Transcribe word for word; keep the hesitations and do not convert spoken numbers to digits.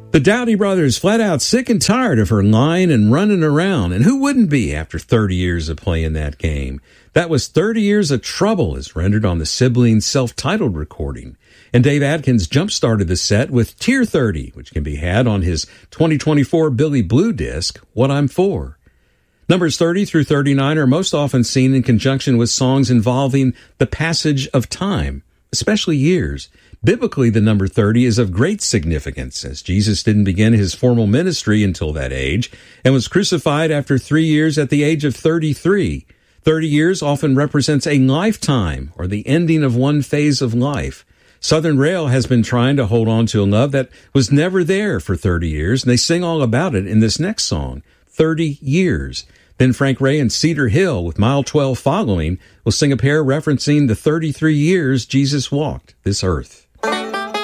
The Dowdy Brothers flat out sick and tired of her lying and running around, and who wouldn't be after thirty years of playing that game? That was thirty Years of Trouble, as rendered on the siblings' self-titled recording. And Dave Adkins jump-started the set with Tier thirty, which can be had on his twenty twenty-four Billy Blue disc, What I'm For. Numbers thirty through thirty-nine are most often seen in conjunction with songs involving the passage of time, especially years. Biblically, the number thirty is of great significance, as Jesus didn't begin his formal ministry until that age and was crucified after three years at the age of thirty-three. Thirty years often represents a lifetime or the ending of one phase of life. Southern Rail has been trying to hold on to a love that was never there for thirty years, and they sing all about it in this next song, thirty years. Then Frank Ray and Cedar Hill, with Mile twelve following, will sing a pair referencing the thirty-three years Jesus walked this earth.